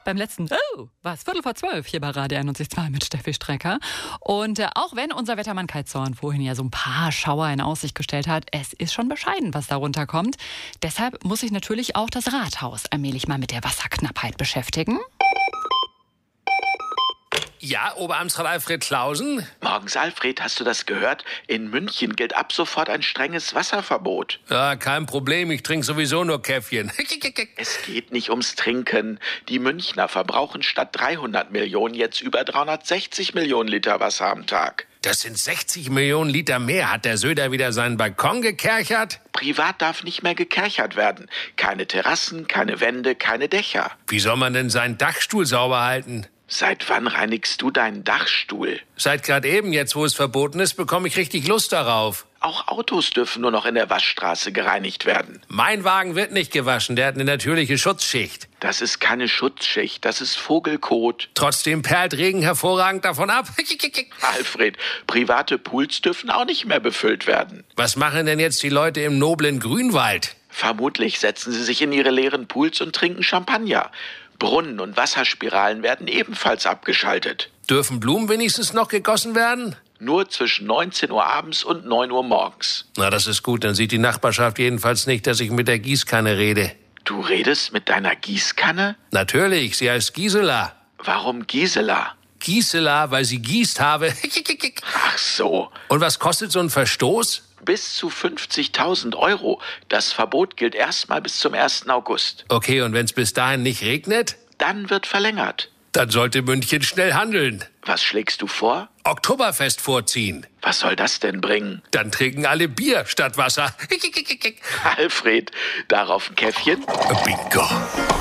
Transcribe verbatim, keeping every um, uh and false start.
beim letzten Oh, war es Viertel vor zwölf hier bei Radio einundsiebzig Komma zwei mit Steffi Strecker. Und äh, auch wenn unser Wettermann Kai Zorn vorhin ja so ein paar Schauer in Aussicht gestellt hat, es ist schon bescheiden, was darunter kommt. Deshalb muss sich natürlich auch das Rathaus allmählich mal mit der Wasserknappheit beschäftigen. Ja, Oberamtsrat Alfred Klausen? Morgens, Alfred, hast du das gehört? In München gilt ab sofort ein strenges Wasserverbot. Ja, kein Problem, ich trinke sowieso nur Käffchen. Es geht nicht ums Trinken. Die Münchner verbrauchen statt dreihundert Millionen jetzt über dreihundertsechzig Millionen Liter Wasser am Tag. Das sind sechzig Millionen Liter mehr. Hat der Söder wieder seinen Balkon gekerchert? Privat darf nicht mehr gekerchert werden. Keine Terrassen, keine Wände, keine Dächer. Wie soll man denn seinen Dachstuhl sauber halten? Seit wann reinigst du deinen Dachstuhl? Seit gerade eben, jetzt wo es verboten ist, bekomme ich richtig Lust darauf. Auch Autos dürfen nur noch in der Waschstraße gereinigt werden. Mein Wagen wird nicht gewaschen, der hat eine natürliche Schutzschicht. Das ist keine Schutzschicht, das ist Vogelkot. Trotzdem perlt Regen hervorragend davon ab. Alfred, private Pools dürfen auch nicht mehr befüllt werden. Was machen denn jetzt die Leute im noblen Grünwald? Vermutlich setzen sie sich in ihre leeren Pools und trinken Champagner. Brunnen und Wasserspiralen werden ebenfalls abgeschaltet. Dürfen Blumen wenigstens noch gegossen werden? Nur zwischen neunzehn Uhr abends und neun Uhr morgens. Na, das ist gut. Dann sieht die Nachbarschaft jedenfalls nicht, dass ich mit der Gießkanne rede. Du redest mit deiner Gießkanne? Natürlich, sie heißt Gisela. Warum Gisela? Gisela, weil sie gießt habe. Ach so. Und was kostet so ein Verstoß? Bis zu fünfzigtausend Euro. Das Verbot gilt erstmal bis zum ersten August. Okay, und wenn es bis dahin nicht regnet? Dann wird verlängert. Dann sollte München schnell handeln. Was schlägst du vor? Oktoberfest vorziehen. Was soll das denn bringen? Dann trinken alle Bier statt Wasser. Alfred, darauf ein Käffchen? Bingo.